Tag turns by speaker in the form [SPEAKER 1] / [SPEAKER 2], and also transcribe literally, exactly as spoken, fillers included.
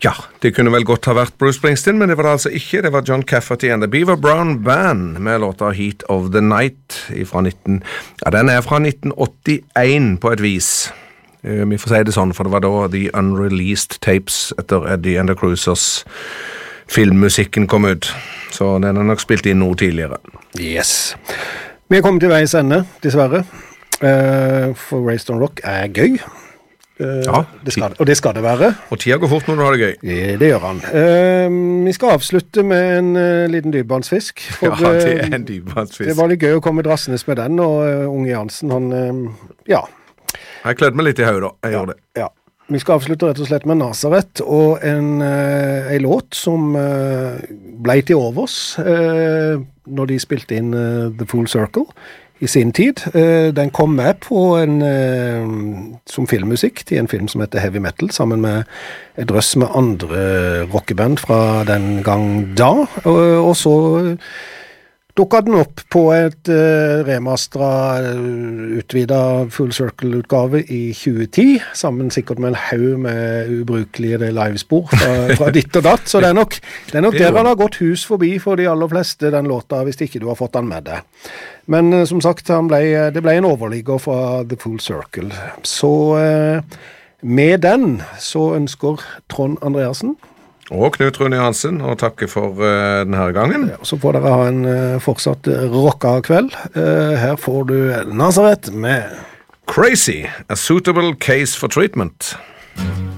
[SPEAKER 1] Ja, det kunne vel godt ha vært Bruce Springsteen, men det var det altså ikke. Det var John Cafferty and the Beaver Brown Band med låta Heat of the Night fra nitten... Ja, den er fra nitten åttien på et vis. Uh, vi får si det sånn, for det var da The Unreleased Tapes etter Eddie and the Cruisers filmmusikken kom ut. Så den er nok spilt inn noe tidligere.
[SPEAKER 2] Yes. Vi er kommet til veis ende, dessverre. Uh, for Raised on Rock er gøy. Uh,
[SPEAKER 1] ja,
[SPEAKER 2] det skal, og det skal det være.
[SPEAKER 1] Og tida går fort når du har det gøy.
[SPEAKER 2] Det, det gjør han. Uh, vi skal avslutte med en uh, liten dypvannsfisk. For,
[SPEAKER 1] ja, det er en dypvannsfisk.
[SPEAKER 2] Uh, det var litt gøy å komme drassende med den, og uh, Unge Jansen, han, uh, ja.
[SPEAKER 1] Jeg klødde meg litt i høyre da, jeg
[SPEAKER 2] ja,
[SPEAKER 1] gjør det.
[SPEAKER 2] Ja. Vi skal avslutte rett og slett med Nazaret, og en, uh, en låt som uh, ble til overs uh, når de spilte inn uh, The Full Circle i sin tid. Den kom med på en, som filmmusikk til en film som heter Heavy Metal, sammen med et drøss med andre rockeband fra den gang da. Og, og så dukket den opp på et uh, remasteret, utvidet Full Circle-utgave i tjue ti, sammen sikkert med en haug med ubrukelige livespor fra, fra ditt og datt. Så det er nok, det er nok der han har gått hus forbi for de aller fleste, den låta, hvis ikke du har fått den med deg. Men uh, som sagt, han ble, det ble en overligger fra The Full Circle. Så uh, med den så ønsker Trond Andreassen
[SPEAKER 1] og Knut Rune Hansen, og takke for uh, denne gangen.
[SPEAKER 2] Ja, så får dere ha en uh, fortsatt rocka kveld. Uh, her får du Nazaret med
[SPEAKER 1] Crazy, a suitable case for treatment.